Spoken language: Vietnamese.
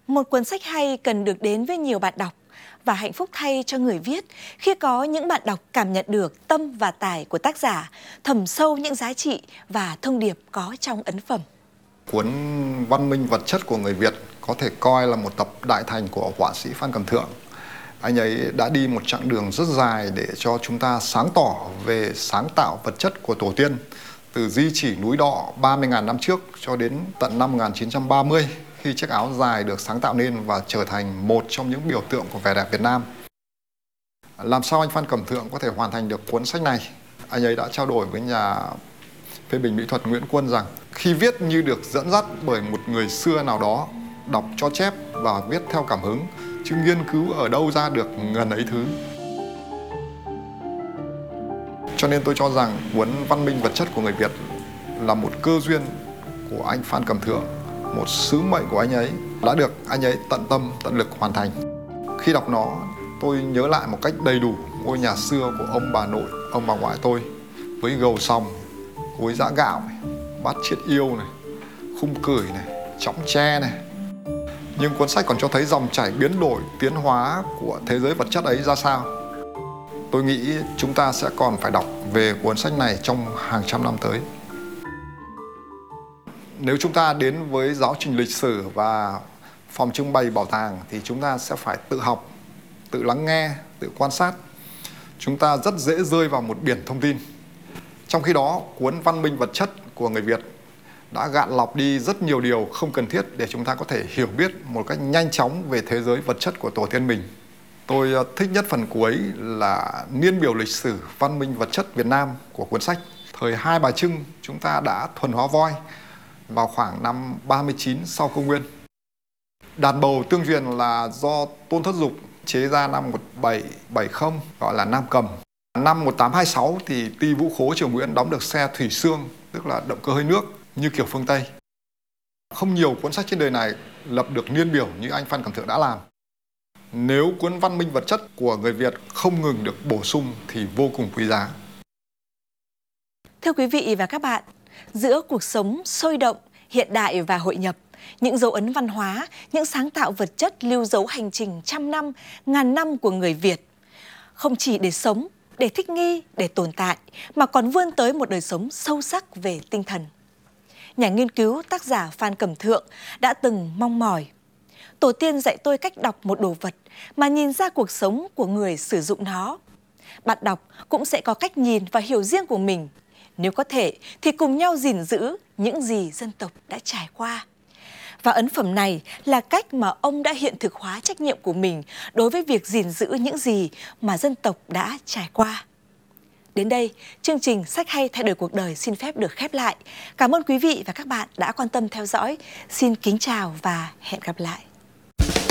Một cuốn sách hay cần được đến với nhiều bạn đọc và hạnh phúc thay cho người viết khi có những bạn đọc cảm nhận được tâm và tài của tác giả, thầm sâu những giá trị và thông điệp có trong ấn phẩm. Cuốn Văn minh vật chất của người Việt có thể coi là một tập đại thành của họa sĩ Phan Cẩm Thượng. Anh ấy đã đi một chặng đường rất dài để cho chúng ta sáng tỏ về sáng tạo vật chất của tổ tiên, từ di chỉ núi Đọ 30.000 năm trước cho đến tận năm 1930, khi chiếc áo dài được sáng tạo nên và trở thành một trong những biểu tượng của vẻ đẹp Việt Nam. Làm sao anh Phan Cẩm Thượng có thể hoàn thành được cuốn sách này? Anh ấy đã trao đổi với nhà phê bình mỹ thuật Nguyễn Quân rằng khi viết như được dẫn dắt bởi một người xưa nào đó, đọc cho chép và viết theo cảm hứng, chứ nghiên cứu ở đâu ra được ngần ấy thứ. Cho nên tôi cho rằng cuốn Văn minh vật chất của người Việt là một cơ duyên của anh Phan Cẩm Thượng, một sứ mệnh của anh ấy đã được anh ấy tận tâm, tận lực hoàn thành. Khi đọc nó, tôi nhớ lại một cách đầy đủ ngôi nhà xưa của ông bà nội, ông bà ngoại tôi, với gầu sòng, gối giã gạo này, bát chiết yêu này, khung cửi này, chõng tre này. Nhưng cuốn sách còn cho thấy dòng chảy biến đổi, tiến hóa của thế giới vật chất ấy ra sao. Tôi nghĩ chúng ta sẽ còn phải đọc về cuốn sách này trong hàng trăm năm tới. Nếu chúng ta đến với giáo trình lịch sử và phòng trưng bày bảo tàng thì chúng ta sẽ phải tự học, tự lắng nghe, tự quan sát. Chúng ta rất dễ rơi vào một biển thông tin. Trong khi đó, cuốn Văn minh vật chất của người Việt đã gạn lọc đi rất nhiều điều không cần thiết để chúng ta có thể hiểu biết một cách nhanh chóng về thế giới vật chất của tổ tiên mình. Tôi thích nhất phần cuối là niên biểu lịch sử văn minh vật chất Việt Nam của cuốn sách. Thời Hai Bà Trưng, chúng ta đã thuần hóa voi vào khoảng năm 39 sau công nguyên. Đàn bầu tương truyền là do Tôn Thất Dục chế ra năm 1770, gọi là Nam Cầm. Năm 1826 thì Ty Vũ Khố Triều Nguyễn đóng được xe thủy xương, tức là động cơ hơi nước như kiểu phương Tây. Không nhiều cuốn sách trên đời này lập được niên biểu như anh Phan Cẩm Thượng đã làm. Nếu cuốn Văn minh vật chất của người Việt không ngừng được bổ sung thì vô cùng quý giá. Thưa quý vị và các bạn, giữa cuộc sống sôi động, hiện đại và hội nhập, những dấu ấn văn hóa, những sáng tạo vật chất lưu dấu hành trình trăm năm, ngàn năm của người Việt, không chỉ để sống, để thích nghi, để tồn tại, mà còn vươn tới một đời sống sâu sắc về tinh thần. Nhà nghiên cứu tác giả Phan Cẩm Thượng đã từng mong mỏi: tổ tiên dạy tôi cách đọc một đồ vật mà nhìn ra cuộc sống của người sử dụng nó. Bạn đọc cũng sẽ có cách nhìn và hiểu riêng của mình. Nếu có thể thì cùng nhau gìn giữ những gì dân tộc đã trải qua. Và ấn phẩm này là cách mà ông đã hiện thực hóa trách nhiệm của mình đối với việc gìn giữ những gì mà dân tộc đã trải qua. Đến đây, chương trình Sách hay thay đổi cuộc đời xin phép được khép lại. Cảm ơn quý vị và các bạn đã quan tâm theo dõi. Xin kính chào và hẹn gặp lại.